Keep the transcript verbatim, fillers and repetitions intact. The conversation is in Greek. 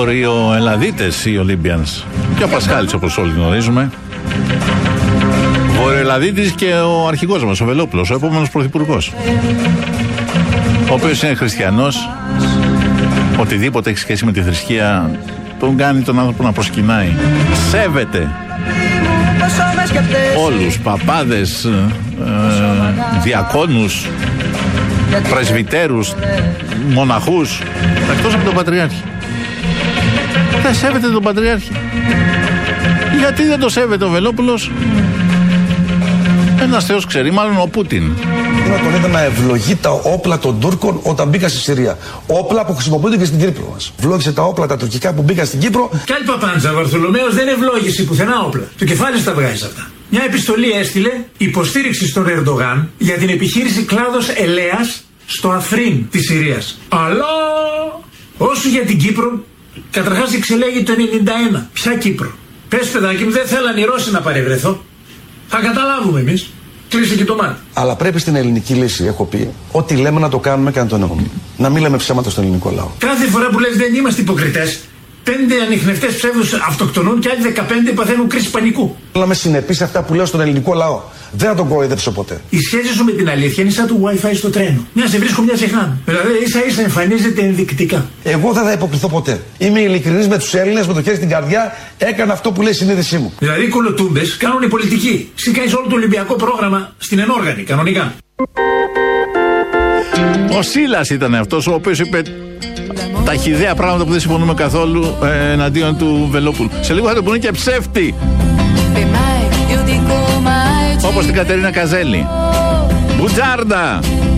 Βορειοελλαδίτες οι Olympians. Και ο Πασχάλης, όπως όλοι γνωρίζουμε. Βορειοελλαδίτης και ο αρχηγός μας, ο Βελόπουλος, ο επόμενος πρωθυπουργός. Ο οποίος είναι χριστιανός. Οτιδήποτε έχει σχέση με τη θρησκεία τον κάνει τον άνθρωπο να προσκυνάει. Σέβεται όλους, παπάδες, ε, διακόνους, πρεσβυτέρους, μοναχούς, εκτός από τον Πατριάρχη. Δεν σέβεται τον Πατριάρχη. Γιατί δεν το σέβεται ο Βελόπουλος? Ένας θεός ξέρει, μάλλον ο Πούτιν. Να τον είδα να ευλογεί τα όπλα των Τούρκων όταν μπήκα στη Συρία. Όπλα που χρησιμοποιούνται και στην Κύπρο μας. Ευλόγησε τα όπλα τα τουρκικά που μπήκαν στην Κύπρο. Κι άλλη παπάντζα, ο Βαρθολομαίος δεν ευλόγησε πουθενά όπλα. Το κεφάλι στα βγάζει αυτά. Μια επιστολή έστειλε υποστήριξη στον Ερντογάν για την επιχείρηση κλάδος Ελέας στο Αφρίν της Συρίας. Αλλά όσο για την Κύπρο, καταρχάς εξελέγει το ενενήντα ένα. Ποια Κύπρο? Πες παιδάκι μου, δεν θέλαν οι Ρώσοι να παρευρεθώ. Θα καταλάβουμε εμείς. Κλείσε και το μάτι. Αλλά πρέπει στην ελληνική λύση, έχω πει, ό,τι λέμε να το κάνουμε και να το εννοούμε. Να μην λέμε ψέματα στον ελληνικό λαό. Κάθε φορά που λες δεν είμαστε υποκριτές, πέντε ανιχνευτές ψεύδους αυτοκτονούν και άλλοι δεκαπέντε παθαίνουν κρίση πανικού. Θέλω να είμαι συνεπής σε αυτά που λέω στον ελληνικό λαό. Δεν θα τον κοροϊδέψω ποτέ. Η σχέση σου με την αλήθεια είναι σαν του Wi-Fi στο τρένο. Μια σε βρίσκω, μια σε χάνω. Δηλαδή ίσα ίσα εμφανίζεται ενδεικτικά. Εγώ δεν θα υποκριθώ ποτέ. Είμαι ειλικρινής με τους Έλληνες, με το χέρι στην καρδιά, έκανα αυτό που λέει η συνείδησή μου. Δηλαδή οι κολοτούμπες κάνουν οι πολιτικοί. Εσύ κάνεις όλο το Ολυμπιακό πρόγραμμα στην ενόργανη, κανονικά. Ο Σίλας ήταν αυτός ο οποίος είπε τα χυδαία πράγματα που δεν συμφωνούμε καθόλου ε, εναντίον του Βελόπουλου. Σε λίγο θα το πούνε και ψεύτη. Όπως την Κατερίνα Καζέλη. Μπουτζάρντα.